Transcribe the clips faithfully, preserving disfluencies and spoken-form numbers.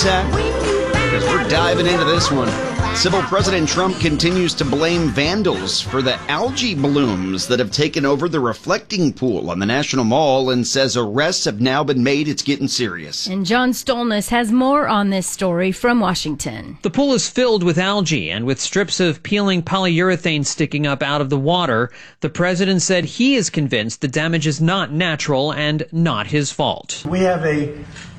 Because we're diving into this one. Civil President Trump continues to blame vandals for the algae blooms that have taken over the reflecting pool on the National Mall and says arrests have now been made. It's getting serious. And John Stolness has more on this story from Washington. The pool is filled with algae and with strips of peeling polyurethane sticking up out of the water. The president said he is convinced the damage is not natural and not his fault. We have a,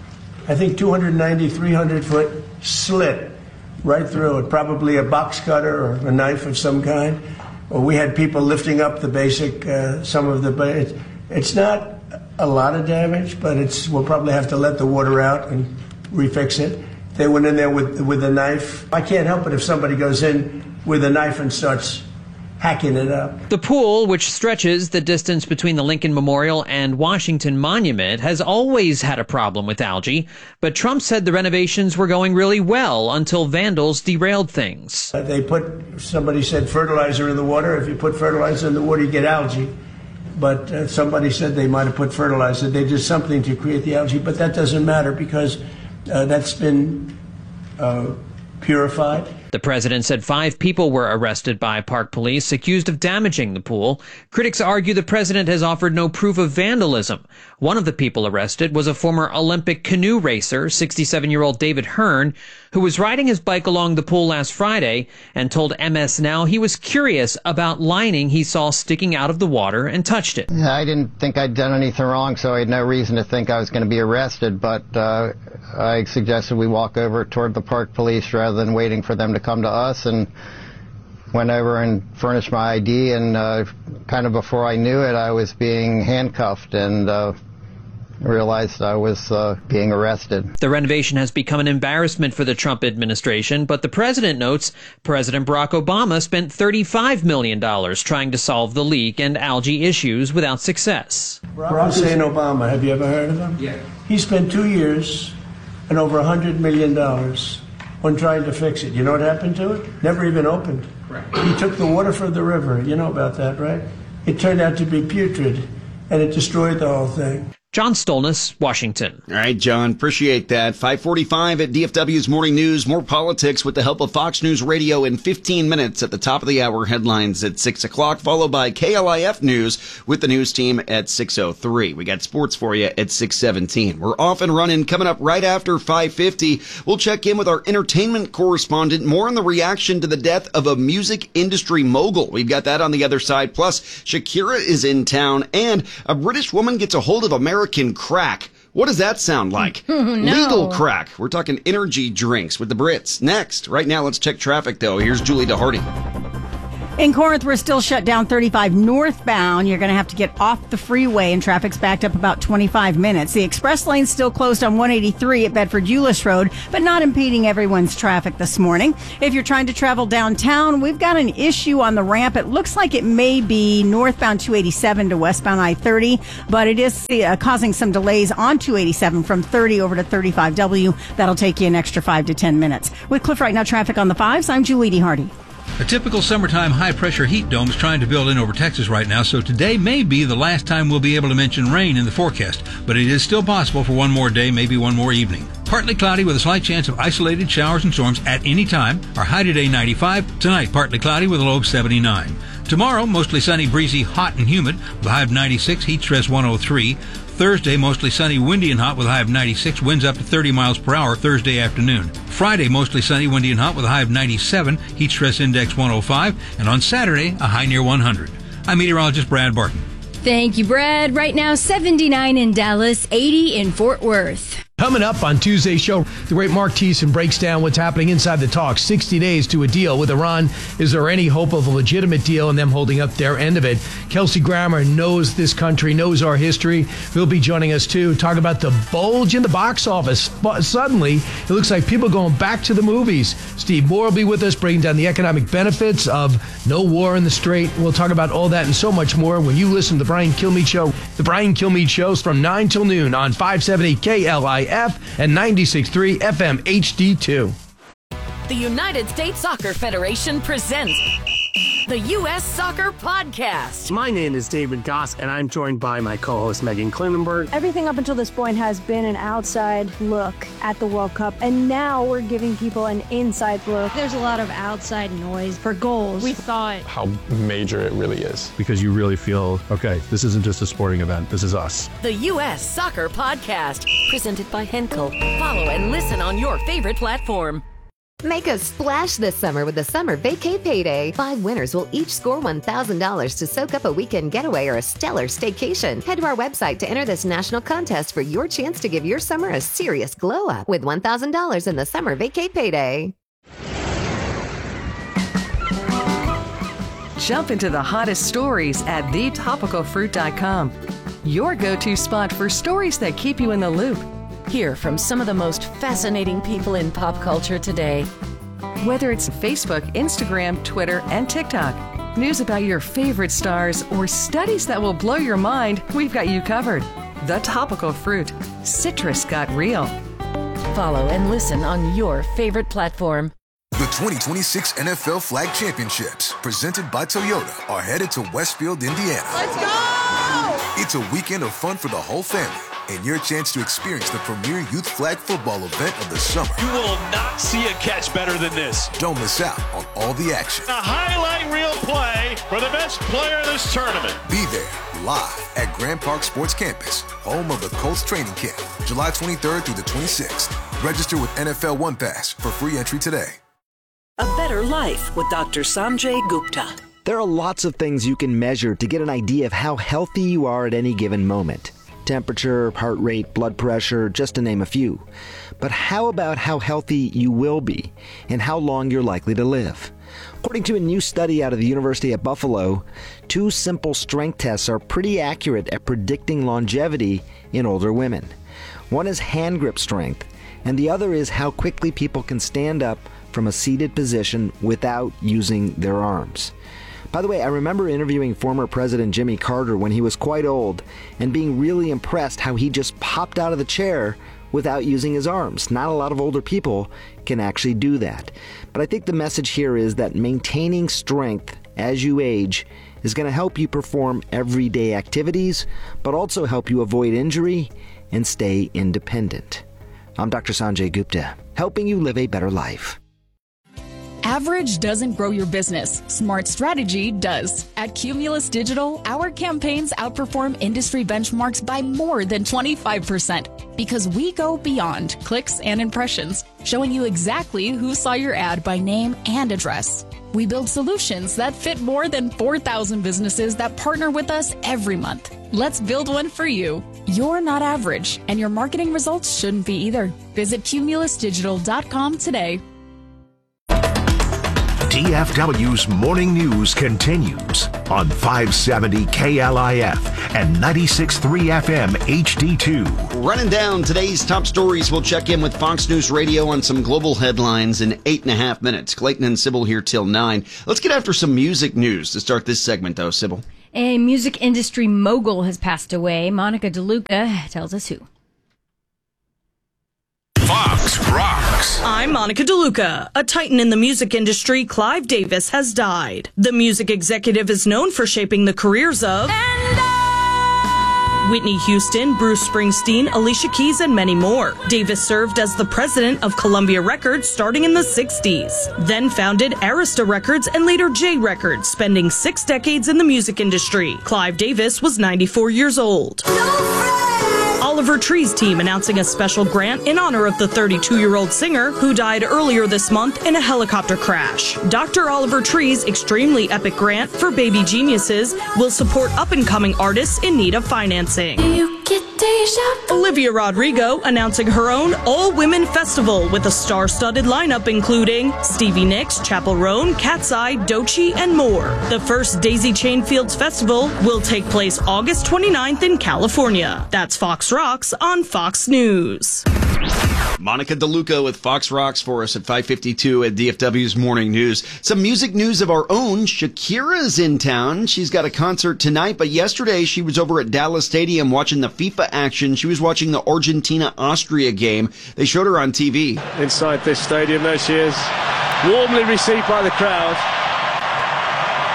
I think, two ninety, three hundred foot slit right through it, probably a box cutter or a knife of some kind. Or we had people lifting up the basic, uh, some of the, it's, it's not a lot of damage, but it's, we'll probably have to let the water out and refix it. They went in there with, with a knife. I can't help it if somebody goes in with a knife and starts hacking it up. The pool, which stretches the distance between the Lincoln Memorial and Washington Monument, has always had a problem with algae, but Trump said the renovations were going really well until vandals derailed things. Uh, they put, somebody said fertilizer in the water. If you put fertilizer in the water, you get algae. But uh, somebody said they might have put fertilizer. They did something to create the algae, but that doesn't matter because uh, that's been uh, purified. The president said five people were arrested by park police accused of damaging the pool. Critics argue the president has offered no proof of vandalism. One of the people arrested was a former Olympic canoe racer, sixty-seven-year-old David Hearn, who was riding his bike along the pool last Friday and told M S Now he was curious about lining he saw sticking out of the water and touched it. Yeah, I didn't think I'd done anything wrong, so I had no reason to think I was going to be arrested, but uh, I suggested we walk over toward the park police rather than waiting for them to come to us, and went over and furnished my I D, and uh, kind of before I knew it, I was being handcuffed and uh, realized I was uh, being arrested. The renovation has become an embarrassment for the Trump administration, but the president notes President Barack Obama spent thirty-five million dollars trying to solve the leak and algae issues without success. Barack Hussein Obama, have you ever heard of him? Yeah. He spent two years and over one hundred million dollars on trying to fix it. You know what happened to it? Never even opened. Correct. He took the water from the river. You know about that, right? It turned out to be putrid, and it destroyed the whole thing. John Stolness, Washington. All right, John, appreciate that. five forty-five at D F W's Morning News. More politics with the help of Fox News Radio in fifteen minutes at the top of the hour. Headlines at six o'clock, followed by K L I F News with the news team at six oh three. We got sports for you at six seventeen. We're off and running. Coming up right after five fifty, we'll check in with our entertainment correspondent. More on the reaction to the death of a music industry mogul. We've got that on the other side. Plus, Shakira is in town, and a British woman gets a hold of American crack. What does that sound like? Oh, no. Legal crack. We're talking energy drinks with the Brits. Next. Right now, let's check traffic, though. Here's Julie DeHardy. In Corinth, we're still shut down thirty-five northbound. You're going to have to get off the freeway, and traffic's backed up about twenty-five minutes. The express lane's still closed on one eighty-three at Bedford-Euless Road, but not impeding everyone's traffic this morning. If you're trying to travel downtown, we've got an issue on the ramp. It looks like it may be northbound two eighty-seven to westbound I thirty, but it is uh, causing some delays on two eighty-seven from thirty over to thirty-five W. That'll take you an extra five to ten minutes. With Cliff Right Now traffic on the fives, I'm Julie DeHardy. A typical summertime high-pressure heat dome is trying to build in over Texas right now, so today may be the last time we'll be able to mention rain in the forecast, but it is still possible for one more day, maybe one more evening. Partly cloudy with a slight chance of isolated showers and storms at any time. Our high today ninety-five, tonight partly cloudy with a low of seventy-nine. Tomorrow, mostly sunny, breezy, hot and humid with a high of ninety-six, heat stress one oh three. Thursday, mostly sunny, windy and hot with a high of ninety-six, winds up to thirty miles per hour Thursday afternoon. Friday, mostly sunny, windy and hot with a high of ninety-seven, heat stress index one oh five, and on Saturday, a high near one hundred. I'm meteorologist Brad Barton. Thank you, Brad. Right now, seventy-nine in Dallas, eighty in Fort Worth. Coming up on Tuesday's show, the great Mark Thiessen breaks down what's happening inside the talks. sixty days to a deal with Iran. Is there any hope of a legitimate deal and them holding up their end of it? Kelsey Grammer knows this country, knows our history. He'll be joining us, too, talk about the bulge in the box office. But suddenly, it looks like people are going back to the movies. Steve Moore will be with us, breaking down the economic benefits of no war in the Strait. We'll talk about all that and so much more when you listen to The Brian Kilmeade Show. The Brian Kilmeade Show's from nine till noon on five seventy K L I F and ninety-six point three F M H D two. The United States Soccer Federation presents the U S Soccer Podcast. My name is David Goss, and I'm joined by my co-host Megan Klinenberg. Everything up until this point has been an outside look at the World Cup, and now we're giving people an inside look. There's a lot of outside noise for goals. We thought how major it really is. Because you really feel, okay, this isn't just a sporting event, this is us. The U S Soccer Podcast, presented by Henkel. Follow and listen on your favorite platform. Make a splash this summer with the Summer Vacay Payday. Five winners will each score one thousand dollars to soak up a weekend getaway or a stellar staycation. Head to our website to enter this national contest for your chance to give your summer a serious glow up with one thousand dollars in the Summer Vacay Payday. Jump into the hottest stories at the topical fruit dot com. Your go-to spot for stories that keep you in the loop. Hear from some of the most fascinating people in pop culture today. Whether it's Facebook, Instagram, Twitter, and TikTok, news about your favorite stars, or studies that will blow your mind, we've got you covered. The Topical Fruit. Citrus got real. Follow and listen on your favorite platform. The twenty twenty-six N F L Flag Championships, presented by Toyota, are headed to Westfield, Indiana. Let's go! It's a weekend of fun for the whole family, and your chance to experience the premier youth flag football event of the summer. You will not see a catch better than this. Don't miss out on all the action. A highlight reel play for the best player in this tournament. Be there live at Grand Park Sports Campus, home of the Colts training camp, July twenty-third through the twenty-sixth. Register with N F L One Pass for free entry today. A Better Life with Doctor Sanjay Gupta. There are lots of things you can measure to get an idea of how healthy you are at any given moment. Temperature, heart rate, blood pressure, just to name a few. But how about how healthy you will be and how long you're likely to live? According to a new study out of the University of Buffalo, two simple strength tests are pretty accurate at predicting longevity in older women. One is hand grip strength, and the other is how quickly people can stand up from a seated position without using their arms. By the way, I remember interviewing former President Jimmy Carter when he was quite old and being really impressed how he just popped out of the chair without using his arms. Not a lot of older people can actually do that. But I think the message here is that maintaining strength as you age is going to help you perform everyday activities, but also help you avoid injury and stay independent. I'm Doctor Sanjay Gupta, helping you live a better life. Average doesn't grow your business. Smart strategy does. At Cumulus Digital, our campaigns outperform industry benchmarks by more than twenty-five percent because we go beyond clicks and impressions, showing you exactly who saw your ad by name and address. We build solutions that fit more than four thousand businesses that partner with us every month. Let's build one for you. You're not average, and your marketing results shouldn't be either. Visit cumulus digital dot com today. D F W's Morning News continues on five seventy K L I F and ninety-six point three F M H D two. Running down today's top stories, we'll check in with Fox News Radio on some global headlines in eight and a half minutes. Clayton and Sybil here till nine. Let's get after some music news to start this segment, though, Sybil. A music industry mogul has passed away. Monica DeLuca tells us who. Fox Rocks. I'm Monica DeLuca. A titan in the music industry, Clive Davis, has died. The music executive is known for shaping the careers of Whitney Houston, Bruce Springsteen, Alicia Keys, and many more. Davis served as the president of Columbia Records starting in the sixties, then founded Arista Records and later J Records, spending six decades in the music industry. Clive Davis was ninety-four years old. Oliver Tree's team announcing a special grant in honor of the thirty-two-year-old singer who died earlier this month in a helicopter crash. Doctor Oliver Tree's extremely epic grant for baby geniuses will support up-and-coming artists in need of financing. Olivia Rodrigo announcing her own all-women festival with a star-studded lineup including Stevie Nicks, Chappell Roan, Cat's Eye, Doechii, and more. The first Daisy Chain Fields Festival will take place August twenty-ninth in California. That's Fox Rocks on Fox News. Monica DeLuca with Fox Rocks for us at five fifty-two at D F W's Morning News. Some music news of our own. Shakira's in town. She's got a concert tonight, but yesterday she was over at Dallas Stadium watching the FIFA action. She was watching the Argentina-Austria game. They showed her on T V. Inside this stadium, there she is, warmly received by the crowd.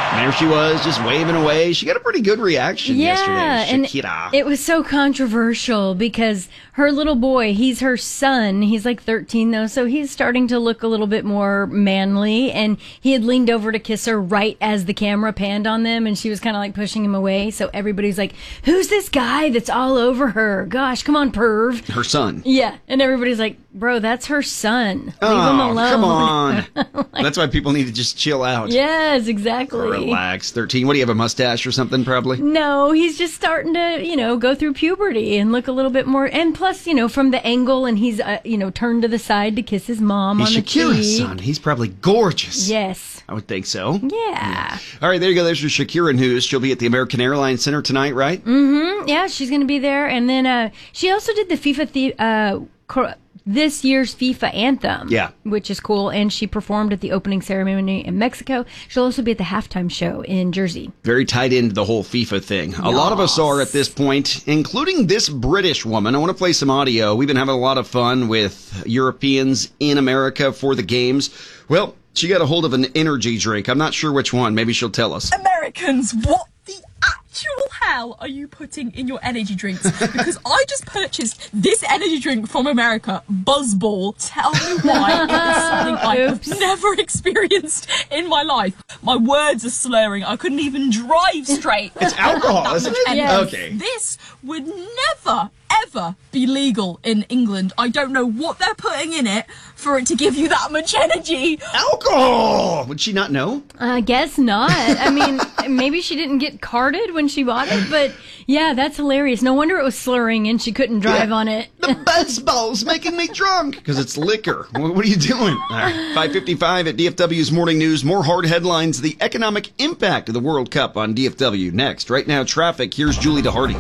And there she was, just waving away. She got a pretty good reaction yeah, yesterday. Shakira. And it was so controversial because her little boy, he's her son. He's like thirteen, though, so he's starting to look a little bit more manly. And he had leaned over to kiss her right as the camera panned on them, and she was kind of like pushing him away. So everybody's like, who's this guy that's all over her? Gosh, come on, perv. Her son. Yeah, and everybody's like, bro, that's her son. Leave oh, him alone. Come on. like, That's why people need to just chill out. Yes, exactly. Relax. thirteen. What do you have, a mustache or something, probably? No, he's just starting to, you know, go through puberty and look a little bit more. And plus, you know, from the angle, and he's, uh, you know, turned to the side to kiss his mom he's on the Shakira's cheek. son. He's probably gorgeous. Yes. I would think so. Yeah. yeah. All right, there you go. There's your Shakira news. She'll be at the American Airlines Center tonight, right? Mm-hmm. Yeah, she's going to be there. And then uh, she also did the FIFA... The, uh, cor- this year's FIFA anthem, yeah, which is cool, and she performed at the opening ceremony in Mexico. She'll also be at the halftime show in Jersey. Very tied into the whole FIFA thing. Yes. A lot of us are at this point, including this British woman. I want to play some audio. We've been having a lot of fun with Europeans in America for the games. Well, she got a hold of an energy drink. I'm not sure which one. Maybe she'll tell us. Americans, what the actual hell are you putting in your energy drinks? Because I just purchased this energy drink from America, Buzzball. Tell me why it is something I have never experienced in my life. My words are slurring. I couldn't even drive straight. It's alcohol, isn't it? Yes. Okay. This would never, ever be legal in England. I don't know what they're putting in it for it to give you that much energy. Alcohol! Would she not know? I guess not. I mean, maybe she didn't get carded when she bought it, but yeah, that's hilarious. No wonder it was slurring and she couldn't drive yeah. on it. The Buzzball's making me drunk because it's liquor. What are you doing? All right. five fifty-five at D F W's Morning News. More hard headlines. The economic impact of the World Cup on D F W next. Right now, traffic. Here's Julie DeHardy.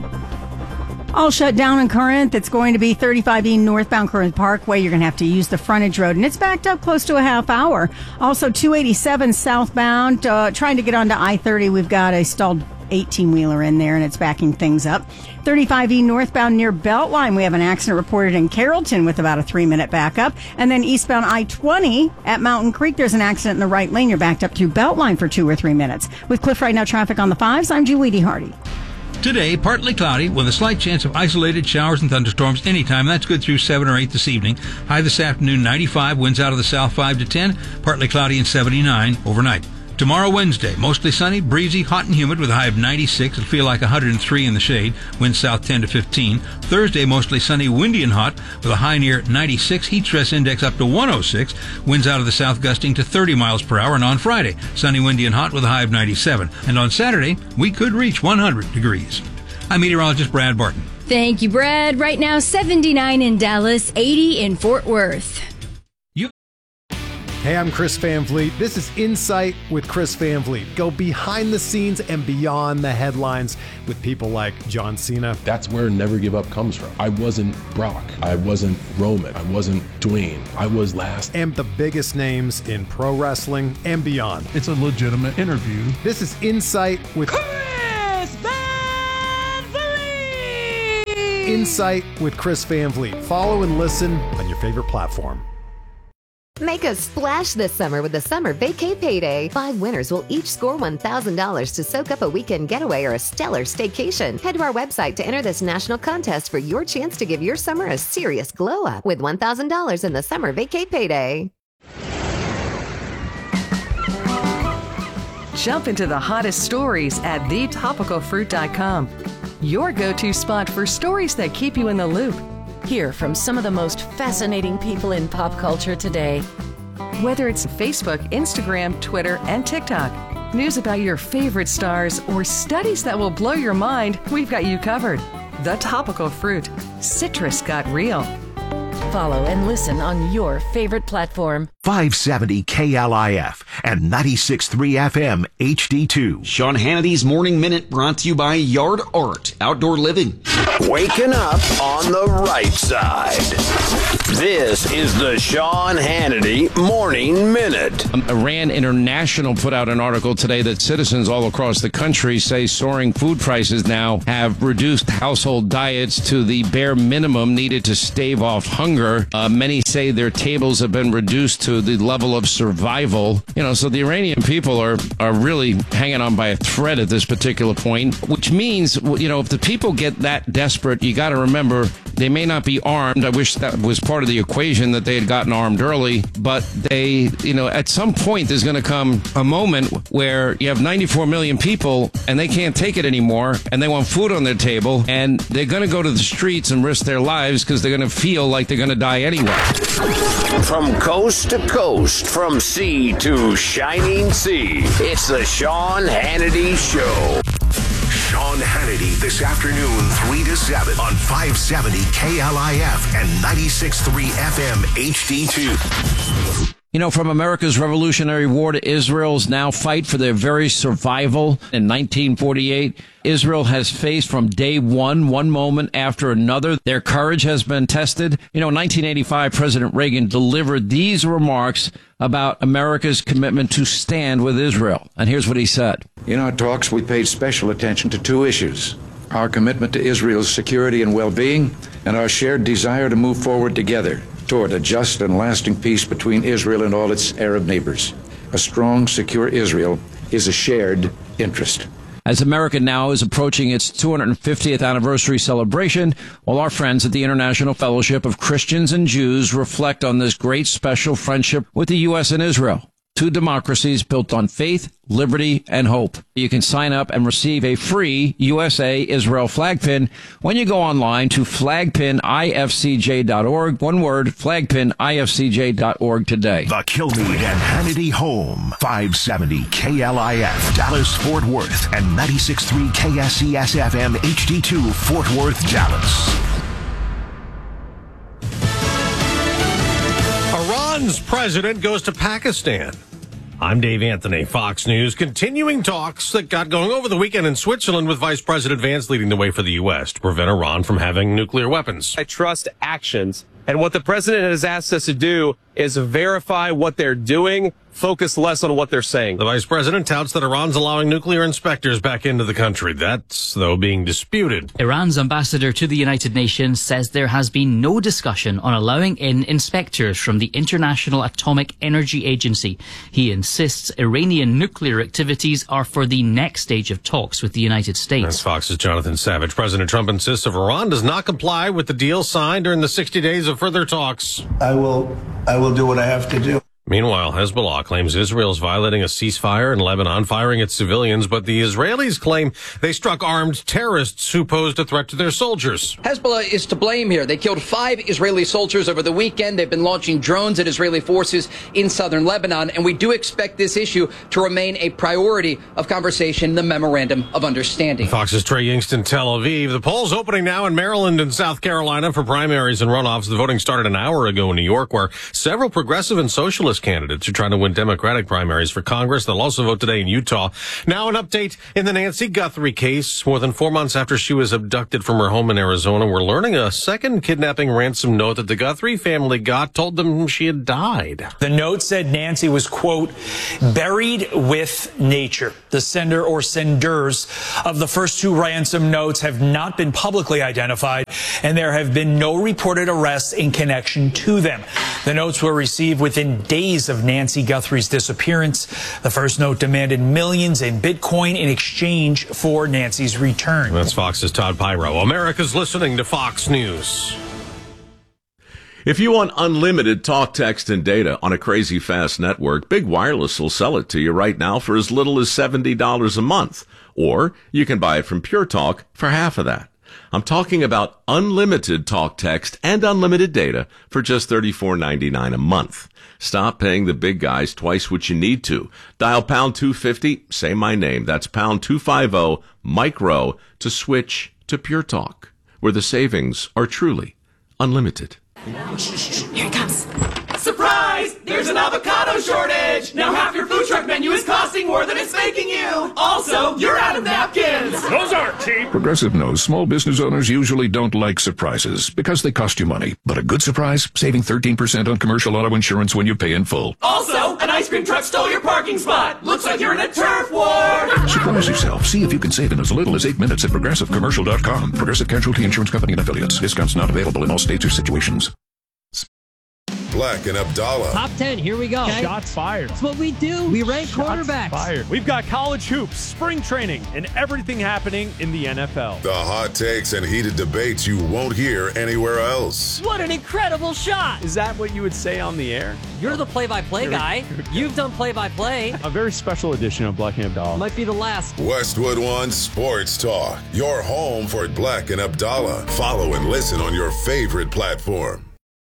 All shut down in Corinth. It's going to be thirty-five E northbound Corinth Parkway. You're going to have to use the frontage road, and it's backed up close to a half hour. Also, two eighty-seven southbound, uh, trying to get onto I thirty. We've got a stalled eighteen-wheeler in there, and it's backing things up. thirty-five E northbound near Beltline. We have an accident reported in Carrollton with about a three-minute backup. And then eastbound I twenty at Mountain Creek, there's an accident in the right lane. You're backed up through Beltline for two or three minutes. With Cliff Right Now traffic on the fives, I'm Julie DeHardy. Today, partly cloudy with a slight chance of isolated showers and thunderstorms anytime. That's good through seven or eight this evening. High this afternoon, ninety-five. Winds out of the south five to ten. Partly cloudy and seventy-nine overnight. Tomorrow, Wednesday, mostly sunny, breezy, hot and humid with a high of ninety-six. It'll feel like one hundred three in the shade. Winds south ten to fifteen. Thursday, mostly sunny, windy and hot with a high near ninety-six. Heat stress index up to one oh six. Winds out of the south gusting to thirty miles per hour. And on Friday, sunny, windy and hot with a high of ninety-seven. And on Saturday, we could reach one hundred degrees. I'm meteorologist Brad Barton. Thank you, Brad. Right now, seventy-nine in Dallas, eighty in Fort Worth. Hey, I'm Chris Van Vliet. This is Insight with Chris Van Vliet. Go behind the scenes and beyond the headlines with people like John Cena. That's where Never Give Up comes from. I wasn't Brock. I wasn't Roman. I wasn't Dwayne. I was last. And the biggest names in pro wrestling and beyond. It's a legitimate interview. This is Insight with Chris Van Vliet. Insight with Chris Van Vliet. Follow and listen on your favorite platform. Make a splash this summer with the Summer Vacay Payday. Five winners will each score one thousand dollars to soak up a weekend getaway or a stellar staycation. Head to our website to enter this national contest for your chance to give your summer a serious glow up with one thousand dollars in the Summer Vacay Payday. Jump into the hottest stories at the topical fruit dot com. Your go-to spot for stories that keep you in the loop. Hear from some of the most fascinating people in pop culture today. Whether it's Facebook, Instagram, Twitter, and TikTok, news about your favorite stars, or studies that will blow your mind, we've got you covered. The Topical Fruit. Citrus got real. Follow and listen on your favorite platform. five seventy K L I F and ninety-six point three F M H D two. Sean Hannity's Morning Minute brought to you by Yard Art Outdoor Living. Waking up on the right side. This is the Sean Hannity Morning Minute. Um, Iran International put out an article today that citizens all across the country say soaring food prices now have reduced household diets to the bare minimum needed to stave off hunger. hunger. Uh, many say their tables have been reduced to the level of survival. You know, so the Iranian people are, are really hanging on by a thread at this particular point, which means, you know, if the people get that desperate, you got to remember they may not be armed. I wish that was part of the equation, that they had gotten armed early, but they, you know, at some point there's going to come a moment where you have ninety-four million people and they can't take it anymore and they want food on their table and they're going to go to the streets and risk their lives because they're going to feel like they're going to die anyway. From coast to coast, from sea to shining sea, it's the Sean Hannity Show. Sean Hannity this afternoon, three to seven on five seventy K L I F and ninety-six point three F M H D two. You know, from America's Revolutionary War to Israel's now fight for their very survival in nineteen forty-eight, Israel has faced from day one, one moment after another. Their courage has been tested. You know, in nineteen eighty-five, President Reagan delivered these remarks about America's commitment to stand with Israel. And here's what he said. In our talks, we paid special attention to two issues: our commitment to Israel's security and well-being, and our shared desire to move forward together toward a just and lasting peace between Israel and all its Arab neighbors. A strong, secure Israel is a shared interest. As America now is approaching its two hundred fiftieth anniversary celebration, while our friends at the International Fellowship of Christians and Jews reflect on this great special friendship with the U S and Israel, two democracies built on faith, liberty, and hope. You can sign up and receive a free U S A Israel flag pin when you go online to flag pin I F C J dot org. One word, flag pin I F C J dot org today. The Kilmeade and Hannity Home, five seventy K L I F, Dallas, Fort Worth, and ninety-six point three K S E S F M H D two, Fort Worth, Dallas. Iran's president goes to Pakistan. I'm Dave Anthony, Fox News, continuing talks that got going over the weekend in Switzerland with Vice President Vance leading the way for the U S to prevent Iran from having nuclear weapons. I trust actions. And what the president has asked us to do is verify what they're doing, focus less on what they're saying. The vice president touts that Iran's allowing nuclear inspectors back into the country. That's, though, being disputed. Iran's ambassador to the United Nations says there has been no discussion on allowing in inspectors from the International Atomic Energy Agency. He insists Iranian nuclear activities are for the next stage of talks with the United States. That's Fox's Jonathan Savage. President Trump insists if Iran does not comply with the deal signed during the sixty days of further talks, I will, I will do what I have to do. Meanwhile, Hezbollah claims Israel is violating a ceasefire in Lebanon, firing at civilians, but the Israelis claim they struck armed terrorists who posed a threat to their soldiers. Hezbollah is to blame here. They killed five Israeli soldiers over the weekend. They've been launching drones at Israeli forces in southern Lebanon, and we do expect this issue to remain a priority of conversation in the Memorandum of Understanding. Fox's Trey Yingst in Tel Aviv. The polls opening now in Maryland and South Carolina for primaries and runoffs. The voting started an hour ago in New York, where several progressive and socialist candidates are trying to win Democratic primaries for Congress. They'll also vote today in Utah. Now an update in the Nancy Guthrie case. More than four months after she was abducted from her home in Arizona, we're learning a second kidnapping ransom note that the Guthrie family got told them she had died. The note said Nancy was, quote, buried with nature. The sender or senders of the first two ransom notes have not been publicly identified, and there have been no reported arrests in connection to them. The notes were received within days of Nancy Guthrie's disappearance. The first note demanded millions in Bitcoin in exchange for Nancy's return. That's Fox's Todd Pyro. America's listening to Fox News. If you want unlimited talk, text, and data on a crazy fast network, Big Wireless will sell it to you right now for as little as seventy dollars a month. Or you can buy it from Pure Talk for half of that. I'm talking about unlimited talk, text, and unlimited data for just thirty-four ninety-nine a month. Stop paying the big guys twice what you need to. Dial pound two fifty, say my name. That's pound two fifty, micro, to switch to Pure Talk, where the savings are truly unlimited. Here it comes. Surprise! There's an avocado shortage! Now half your food truck menu is costing more than it's making you! Also, you're out of napkins! Those aren't cheap! Progressive knows small business owners usually don't like surprises because they cost you money. But a good surprise, saving thirteen percent on commercial auto insurance when you pay in full. Also, an ice cream truck stole your parking spot! Looks like you're in a turf war! Surprise yourself. See if you can save in as little as eight minutes at progressive commercial dot com. Progressive Casualty Insurance Company and Affiliates. Discounts not available in all states or situations. Black and Abdallah. Top ten, here we go. Okay. Shots fired. That's what we do. We rank Shots quarterbacks. Fired. We've got college hoops, spring training, and everything happening in the N F L. The hot takes and heated debates you won't hear anywhere else. What an incredible shot. Is that what you would say on the air? You're the play-by-play guy. You've done play-by-play. A very special edition of Black and Abdallah. Might be the last. Westwood One Sports Talk. Your home for Black and Abdallah. Follow and listen on your favorite platform.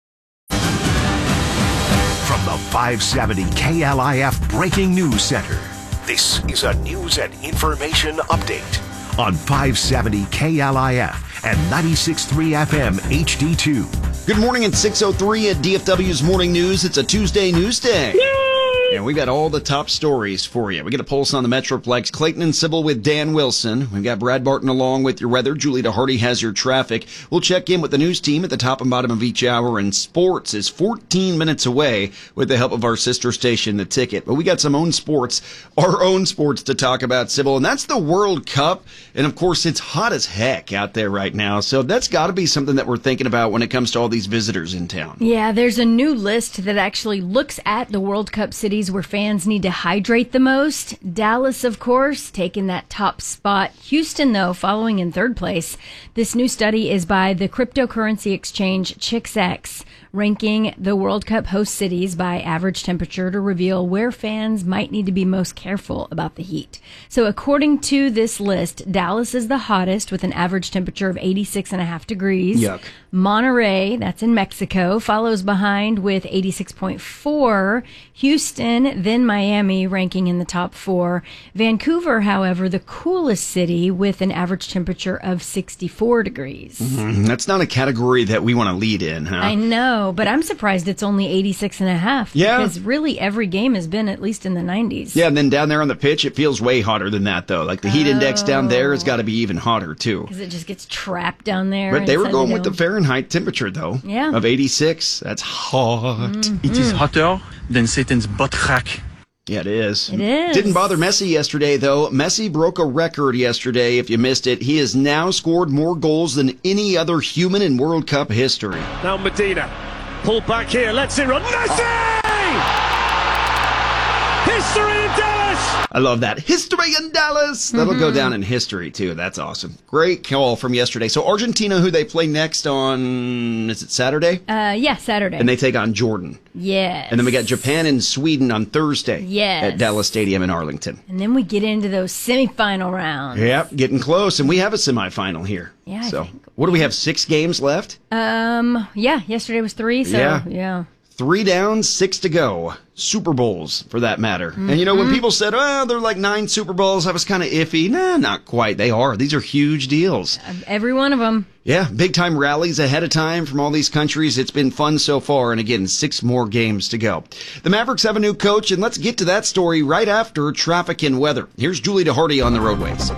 From the five seventy K L I F Breaking News Center, this is a news and information update on five seventy K L I F and ninety-six point three F M H D two. Good morning at six oh three at D F W's Morning News. It's a Tuesday news day. Yay! And we've got all the top stories for you. We get a pulse on the Metroplex. Clayton and Sybil with Dan Wilson. We've got Brad Barton along with your weather. Julie DeHardy has your traffic. We'll check in with the news team at the top and bottom of each hour. And sports is fourteen minutes away with the help of our sister station, The Ticket. But we got some own sports, our own sports to talk about, Sybil. And that's the World Cup. And, of course, it's hot as heck out there right now. So that's got to be something that we're thinking about when it comes to all these visitors in town. Yeah, there's a new list that actually looks at the World Cup cities where fans need to hydrate the most. Dallas, of course, taking that top spot. Houston, though, following in third place. This new study is by the cryptocurrency exchange ChicksX, ranking the World Cup host cities by average temperature to reveal where fans might need to be most careful about the heat. So according to this list, Dallas is the hottest with an average temperature of eighty-six and a half degrees. Yuck. Monterrey, that's in Mexico, follows behind with eighty-six point four. Houston, then Miami, ranking in the top four. Vancouver, however, the coolest city with an average temperature of sixty-four degrees. Mm-hmm. That's not a category that we want to lead in, huh? I know, but I'm surprised it's only eighty-six and a half. Yeah. Because really every game has been at least in the nineties. Yeah, and then down there on the pitch, it feels way hotter than that, though. Like the heat oh. index down there has got to be even hotter, too. Because it just gets trapped down there. But they were going with the Fahrenheit temperature, though. Yeah. Of eighty-six. That's hot. Mm-hmm. It is hotter than Satan's butt crack. Yeah, it is. It is. Didn't bother Messi yesterday, though. Messi broke a record yesterday, if you missed it. He has now scored more goals than any other human in World Cup history. Now Medina. Pull back here. Let's it run. Messi! History in Dallas! I love that. History in Dallas! That'll mm-hmm. go down in history, too. That's awesome. Great call from yesterday. So Argentina, who they play next on, is it Saturday? Uh, yeah, Saturday. And they take on Jordan. Yes. And then we got Japan and Sweden on Thursday. Yes. At Dallas Stadium in Arlington. And then we get into those semifinal rounds. Yep, getting close. And we have a semifinal here. Yeah, so, I think. What do we have, six games left? Um, yeah, yesterday was three, so yeah. yeah. Three down, six to go. Super Bowls, for that matter. Mm-hmm. And you know, when people said, oh, they're like nine Super Bowls, I was kind of iffy. Nah, not quite. They are. These are huge deals. Every one of them. Yeah, big-time rallies ahead of time from all these countries. It's been fun so far, and again, six more games to go. The Mavericks have a new coach, and let's get to that story right after traffic and weather. Here's Julie DeHardy on the roadways.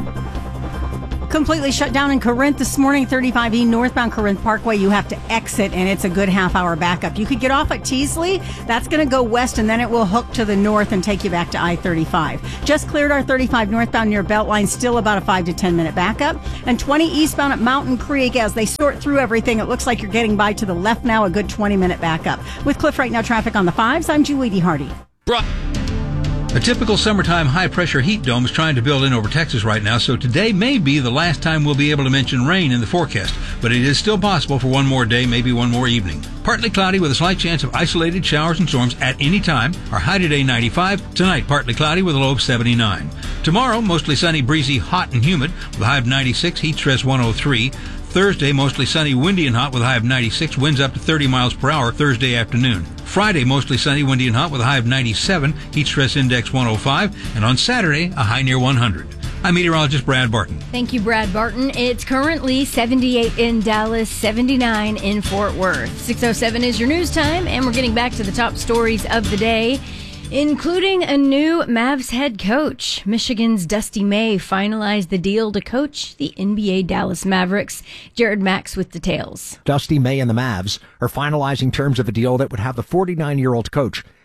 Completely shut down in Corinth this morning, thirty-five E northbound Corinth Parkway. You have to exit, and it's a good half-hour backup. You could get off at Teasley. That's going to go west, and then it will hook to the north and take you back to I thirty-five. Just cleared our thirty-five northbound near Beltline, still about a five to ten minute backup. And twenty eastbound at Mountain Creek, as they sort through everything, it looks like you're getting by to the left now, a good twenty minute backup. With Cliff Right Now traffic on the fives, I'm Julie DeHardy. Bruh. A typical summertime high-pressure heat dome is trying to build in over Texas right now, so today may be the last time we'll be able to mention rain in the forecast, but it is still possible for one more day, maybe one more evening. Partly cloudy with a slight chance of isolated showers and storms at any time. Our high today ninety-five, tonight partly cloudy with a low of seventy-nine. Tomorrow, mostly sunny, breezy, hot and humid with a high of ninety-six, heat stress one oh three. Thursday, mostly sunny, windy and hot with a high of ninety-six, winds up to thirty miles per hour Thursday afternoon. Friday, mostly sunny, windy and hot with a high of ninety-seven, heat stress index one oh five, and on Saturday, a high near one hundred. I'm meteorologist Brad Barton. Thank you, Brad Barton. It's currently seventy-eight in Dallas, seventy-nine in Fort Worth. six oh seven is your news time, and we're getting back to the top stories of the day, including a new Mavs head coach. Michigan's Dusty May finalized the deal to coach the N B A Dallas Mavericks. Jared Max with details. Dusty May and the Mavs are finalizing terms of a deal that would have the forty-nine-year-old coach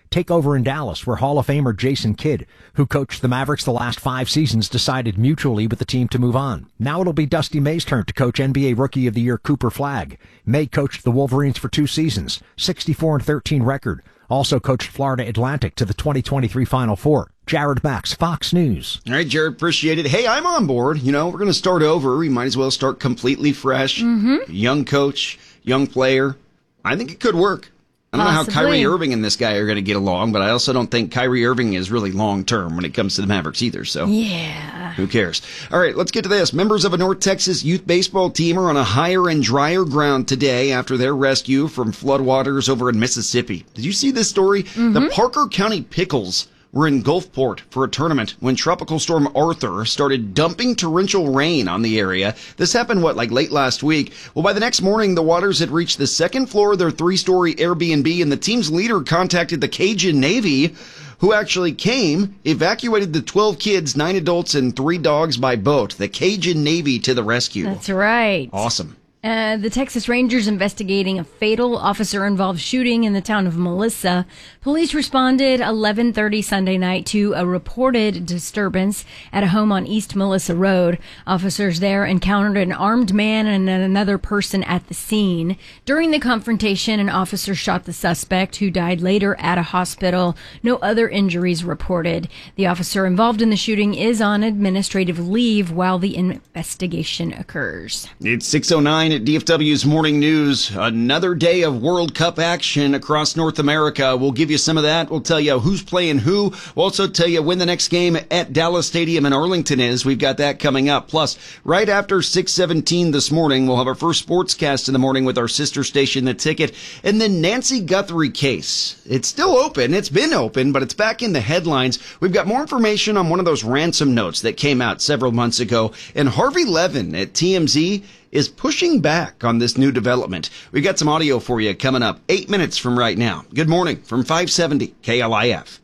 take over in Dallas, where Hall of Famer Jason Kidd, who coached the Mavericks the last five seasons, decided mutually with the team to move on. Now it'll be Dusty May's turn to coach N B A Rookie of the Year Cooper Flagg. May coached the Wolverines for two seasons, sixty-four and thirteen record. Also coached Florida Atlantic to the twenty twenty-three Final Four. Jared Max, Fox News. All right, Jared, appreciate it. Hey, I'm on board. You know, we're going to start over. We might as well start completely fresh. Mm-hmm. Young coach, young player. I think it could work. I don't Possibly. know how Kyrie Irving and this guy are going to get along, but I also don't think Kyrie Irving is really long-term when it comes to the Mavericks either, so. Yeah. Who cares? All right, let's get to this. Members of a North Texas youth baseball team are on a higher and drier ground today after their rescue from floodwaters over in Mississippi. Did you see this story? Mm-hmm. The Parker County Pickles were in Gulfport for a tournament when Tropical Storm Arthur started dumping torrential rain on the area. This happened, what, like late last week? Well, by the next morning, the waters had reached the second floor of their three-story Airbnb, and the team's leader contacted the Cajun Navy, who actually came, evacuated the twelve kids, nine adults, and three dogs by boat. The Cajun Navy to the rescue. That's right. Awesome. Uh, the Texas Rangers investigating a fatal officer-involved shooting in the town of Melissa. Police responded eleven thirty Sunday night to a reported disturbance at a home on East Melissa Road. Officers there encountered an armed man and another person at the scene. During the confrontation, an officer shot the suspect, who died later at a hospital. No other injuries reported. The officer involved in the shooting is on administrative leave while the investigation occurs. It's six oh nine at D F W's Morning News. Another day of World Cup action across North America. We'll give you some of that. We'll tell you who's playing who. We'll also tell you when the next game at Dallas Stadium in Arlington is. We've got that coming up. Plus, right after six seventeen this morning, we'll have our first sportscast in the morning with our sister station, The Ticket. And then Nancy Guthrie case. It's still open. It's been open, but it's back in the headlines. We've got more information on one of those ransom notes that came out several months ago. And Harvey Levin at T M Z is pushing back on this new development. We've got some audio for you coming up eight minutes from right now. Good morning from five seventy K L I F.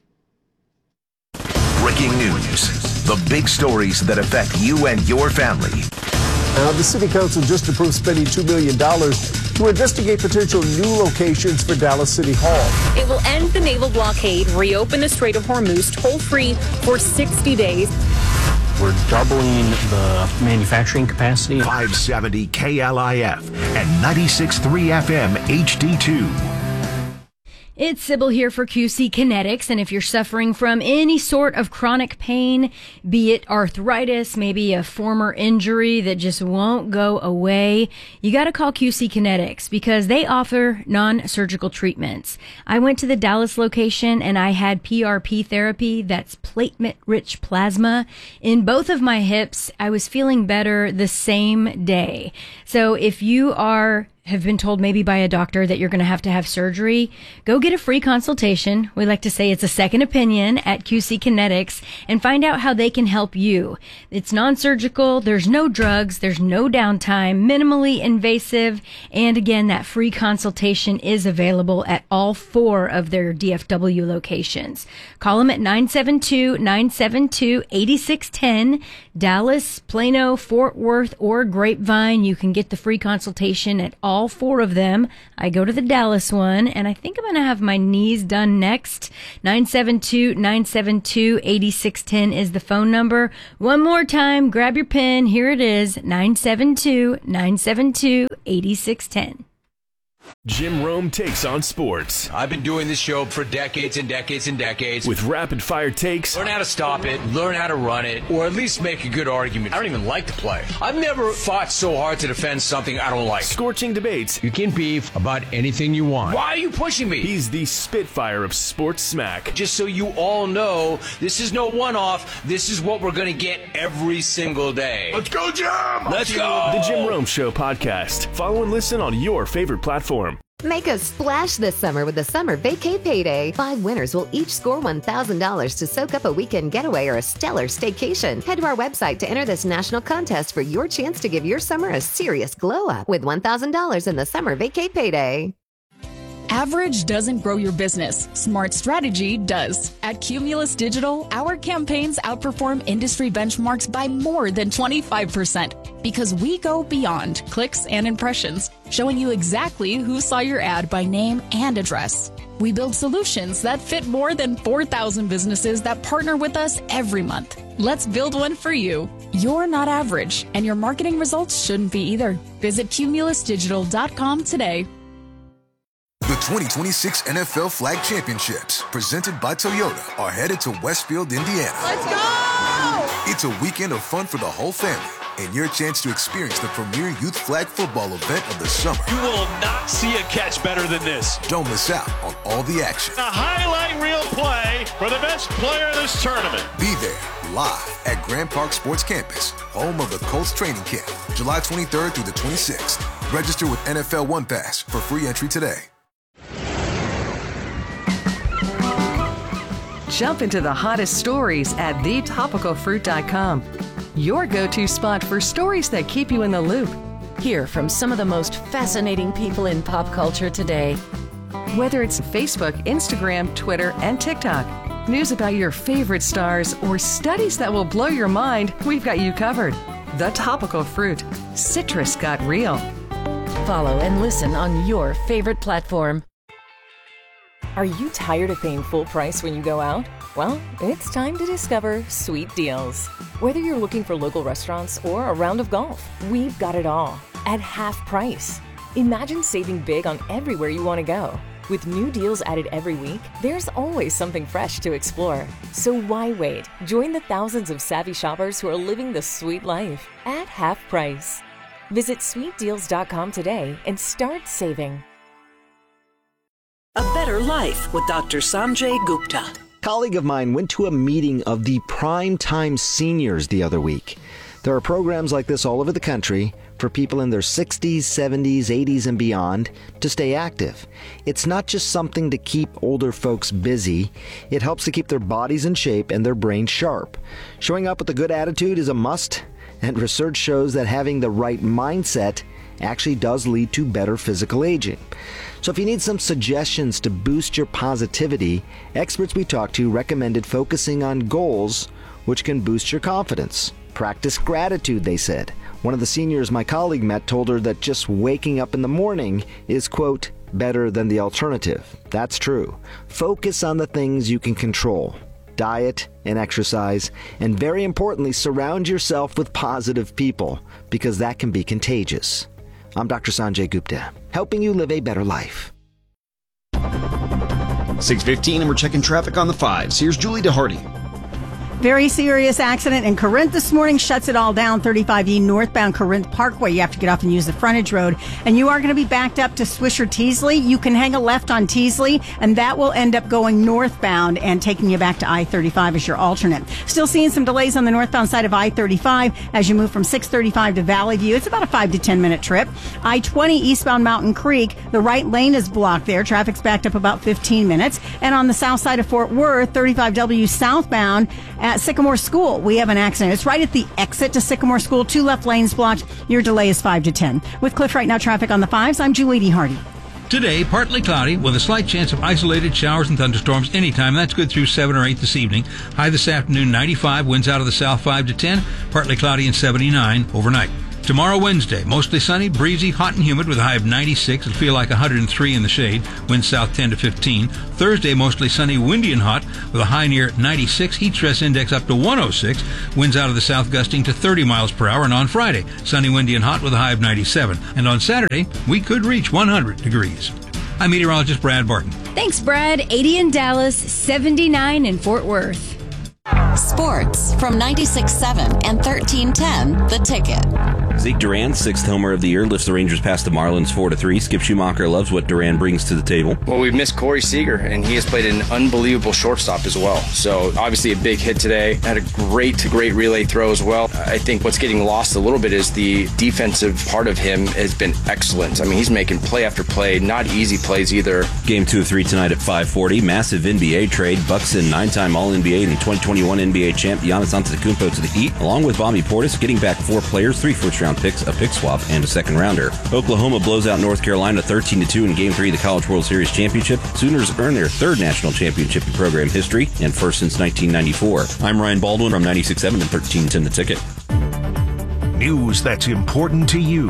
Breaking news. The big stories that affect you and your family. Now, the City Council just approved spending two million dollars to investigate potential new locations for Dallas City Hall. It will end the naval blockade, reopen the Strait of Hormuz toll-free for sixty days. We're doubling the manufacturing capacity. five seventy K L I F and ninety-six point three F M H D two. It's Sybil here for Q C Kinetics, and if you're suffering from any sort of chronic pain, be it arthritis, maybe a former injury that just won't go away, you got to call Q C Kinetics because they offer non-surgical treatments. I went to the Dallas location and I had P R P therapy, that's platelet-rich plasma. In both of my hips, I was feeling better the same day. So if you are have been told maybe by a doctor that you're going to have to have surgery, go get a free consultation. We like to say it's a second opinion at Q C Kinetics and find out how they can help you. It's non-surgical. There's no drugs. There's no downtime, minimally invasive. And again, that free consultation is available at all four of their D F W locations. Call them at nine seven two, nine seven two, eight six one zero. Dallas, Plano, Fort Worth, or Grapevine. You can get the free consultation at all four of them. I go to the Dallas one, and I think I'm going to have my knees done next. nine seven two, nine seven two, eight six one zero is the phone number. One more time, grab your pen. Here it is, nine seven two, nine seven two, eight six one zero. Jim Rome takes on sports. I've been doing this show for decades and decades and decades. With rapid fire takes. Learn how to stop it, learn how to run it, or at least make a good argument. I don't even like to play. I've never fought so hard to defend something I don't like. Scorching debates. You can beef about anything you want. Why are you pushing me? He's the Spitfire of sports smack. Just so you all know, this is no one-off. This is what we're going to get every single day. Let's go, Jim! Let's go! The Jim Rome Show podcast. Follow and listen on your favorite platform. Make a splash this summer with the Summer Vacay Payday. Five winners will each score one thousand dollars to soak up a weekend getaway or a stellar staycation. Head to our website to enter this national contest for your chance to give your summer a serious glow up with one thousand dollars in the Summer Vacay Payday. Average doesn't grow your business. Smart strategy does. At Cumulus Digital, our campaigns outperform industry benchmarks by more than twenty-five percent because we go beyond clicks and impressions, showing you exactly who saw your ad by name and address. We build solutions that fit more than four thousand businesses that partner with us every month. Let's build one for you. You're not average, and your marketing results shouldn't be either. Visit cumulus digital dot com today. The twenty twenty-six N F L Flag Championships, presented by Toyota, are headed to Westfield, Indiana. Let's go! It's a weekend of fun for the whole family and your chance to experience the premier youth flag football event of the summer. You will not see a catch better than this. Don't miss out on all the action. A highlight reel play for the best player in this tournament. Be there live at Grand Park Sports Campus, home of the Colts training camp, July twenty-third through the twenty-sixth. Register with N F L One Pass for free entry today. Jump into the hottest stories at the topical fruit dot com. Your go-to spot for stories that keep you in the loop. Hear from some of the most fascinating people in pop culture today. Whether it's Facebook, Instagram, Twitter, and TikTok, news about your favorite stars, or studies that will blow your mind, we've got you covered. The Topical Fruit. Citrus got real. Follow and listen on your favorite platform. Are you tired of paying full price when you go out? Well, it's time to discover Sweet Deals. Whether you're looking for local restaurants or a round of golf, we've got it all at half price. Imagine saving big on everywhere you want to go. With new deals added every week, there's always something fresh to explore. So why wait? Join the thousands of savvy shoppers who are living the sweet life at half price. Visit sweet deals dot com today and start saving. A Better Life with Doctor Sanjay Gupta. A colleague of mine went to a meeting of the Prime Time Seniors the other week. There are programs like this all over the country for people in their sixties, seventies, eighties, and beyond to stay active. It's not just something to keep older folks busy. It helps to keep their bodies in shape and their brains sharp. Showing up with a good attitude is a must, and research shows that having the right mindset actually does lead to better physical aging. So if you need some suggestions to boost your positivity, experts we talked to recommended focusing on goals which can boost your confidence. Practice gratitude, they said. One of the seniors my colleague met told her that just waking up in the morning is, quote, better than the alternative. That's true. Focus on the things you can control. Diet and exercise, and very importantly, surround yourself with positive people, because that can be contagious. I'm Doctor Sanjay Gupta, helping you live a better life. six fifteen, and we're checking traffic on the fives. Here's Julie DeHardy. Very serious accident in Corinth this morning. Shuts it all down. thirty-five E northbound Corinth Parkway. You have to get off and use the frontage road. And you are going to be backed up to Swisher Teasley. You can hang a left on Teasley, and that will end up going northbound and taking you back to I thirty-five as your alternate. Still seeing some delays on the northbound side of I thirty-five as you move from six thirty-five to Valley View. It's about a five to ten minute trip. I twenty eastbound Mountain Creek. The right lane is blocked there. Traffic's backed up about fifteen minutes. And on the south side of Fort Worth, thirty-five W southbound at Sycamore School, we have an accident. It's right at the exit to Sycamore School. Two left lanes blocked. Your delay is five to ten. With Cliff Right Now traffic on the fives, I'm Julie DeHardy. Today, partly cloudy with a slight chance of isolated showers and thunderstorms anytime. That's good through seven or eight this evening. High this afternoon, ninety-five. Winds out of the south five to ten. Partly cloudy and seventy-nine overnight. Tomorrow, Wednesday, mostly sunny, breezy, hot and humid with a high of ninety-six. It'll feel like one hundred three in the shade. Winds south ten to fifteen. Thursday, mostly sunny, windy and hot with a high near ninety-six. Heat stress index up to one oh six. Winds out of the south gusting to thirty miles per hour. And on Friday, sunny, windy and hot with a high of ninety-seven. And on Saturday, we could reach one hundred degrees. I'm meteorologist Brad Barton. Thanks, Brad. eighty in Dallas, seventy-nine in Fort Worth. Sports from ninety-six point seven and thirteen ten, The Ticket. Zeke Duran, sixth homer of the year, lifts the Rangers past the Marlins four to three. Skip Schumacher loves what Duran brings to the table. Well, we've missed Corey Seager, and he has played an unbelievable shortstop as well. So, obviously, a big hit today. Had a great, great relay throw as well. I think what's getting lost a little bit is the defensive part of him has been excellent. I mean, he's making play after play, not easy plays either. Game two of three tonight at five forty. Massive N B A trade. Bucks in nine-time All N B A and twenty twenty-one N B A champ Giannis Antetokounmpo to the Heat, along with Bobby Portis, getting back four players, three first-round picks, a pick swap, and a second-rounder. Oklahoma blows out North Carolina thirteen to two in Game three of the College World Series Championship. Sooners earn their third national championship in program history and first since nineteen ninety-four. I'm Ryan Baldwin from ninety-six point seven and thirteen ten The Ticket. News that's important to you,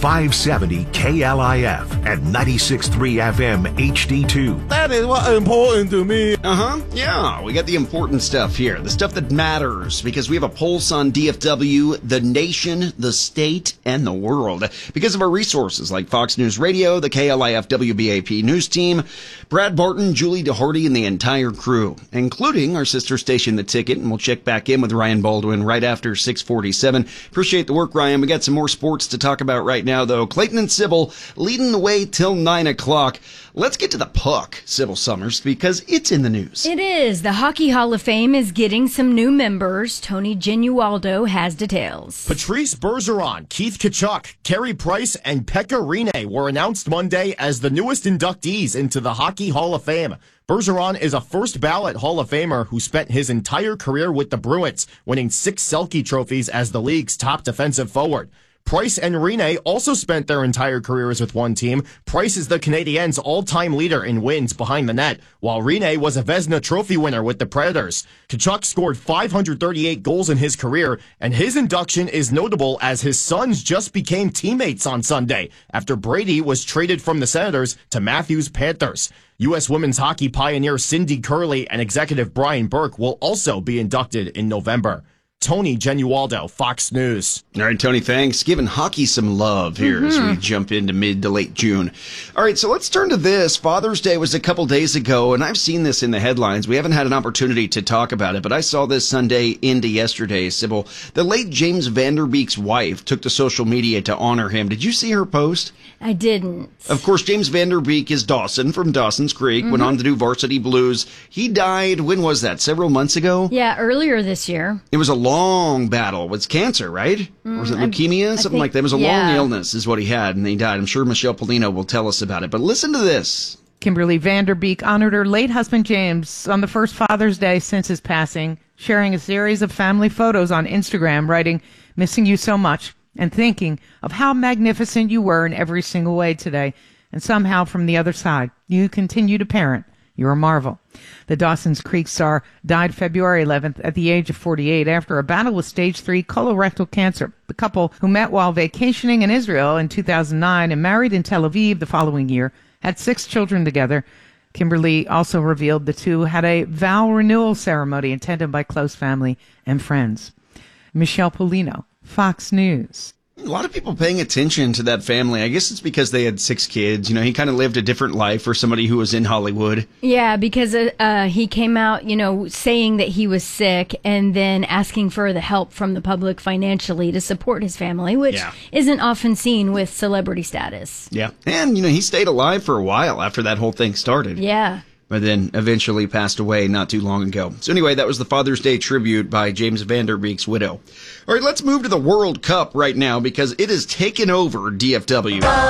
five seventy K L I F and ninety-six point three F M H D two. That is what important to me. Uh-huh. Yeah, we got the important stuff here. The stuff that matters, because we have a pulse on D F W, the nation, the state, and the world. Because of our resources like Fox News Radio, the K L I F W B A P news team, Brad Barton, Julie DeHardy, and the entire crew, including our sister station, The Ticket. And we'll check back in with Ryan Baldwin right after six forty-seven. Appreciate the work, Ryan. We got some more sports to talk about right now, though. Clayton and Sybil leading the way till nine o'clock. Let's get to the puck, Sybil Summers, because it's in the news. It is. The Hockey Hall of Fame is getting some new members. Tony Genualdo has details. Patrice Bergeron, Keith Tkachuk, Carey Price, and Pekka Rinne were announced Monday as the newest inductees into the Hockey Hall of Fame. Bergeron is a first-ballot Hall of Famer who spent his entire career with the Bruins, winning six Selke trophies as the league's top defensive forward. Price and Rinne also spent their entire careers with one team. Price is the Canadiens' all-time leader in wins behind the net, while Rinne was a Vezina Trophy winner with the Predators. Tkachuk scored five hundred thirty-eight goals in his career, and his induction is notable as his sons just became teammates on Sunday after Brady was traded from the Senators to Matthews Panthers. U S women's hockey pioneer Cindy Curley and executive Brian Burke will also be inducted in November. Tony Genualdo, Fox News. All right, Tony, thanks. Giving hockey some love here mm-hmm. as we jump into mid to late June. All right, so let's turn to this. Father's Day was a couple days ago, and I've seen this in the headlines. We haven't had an opportunity to talk about it, but I saw this Sunday into yesterday, Sybil. The late James Van Der Beek's wife took to social media to honor him. Did you see her post? I didn't. Of course, James Van Der Beek is Dawson from Dawson's Creek, mm-hmm. went on to do Varsity Blues. He died, when was that, several months ago? Yeah, earlier this year. It was a long long battle with cancer, right? Mm, or was it leukemia? I, Something I think, like that. It was a yeah. long illness is what he had, and he died. I'm sure Michelle Polino will tell us about it. But listen to this. Kimberly Van Der Beek honored her late husband James on the first Father's Day since his passing, sharing a series of family photos on Instagram, writing, "Missing you so much, and thinking of how magnificent you were in every single way today. And somehow from the other side, you continue to parent. You're a marvel." The Dawson's Creek star died February eleventh at the age of forty-eight after a battle with stage three colorectal cancer. The couple, who met while vacationing in Israel in two thousand nine and married in Tel Aviv the following year, had six children together. Kimberly also revealed the two had a vow renewal ceremony attended by close family and friends. Michelle Polino, Fox News. A lot of people paying attention to that family. I guess it's because they had six kids. You know, he kind of lived a different life for somebody who was in Hollywood. Yeah, because uh, uh, he came out, you know, saying that he was sick and then asking for the help from the public financially to support his family, which yeah. isn't often seen with celebrity status. Yeah. And, you know, he stayed alive for a while after that whole thing started. Yeah. But then eventually passed away not too long ago. So anyway, that was the Father's Day tribute by James Van Der Beek's widow. All right, let's move to the World Cup right now because it has taken over D F W.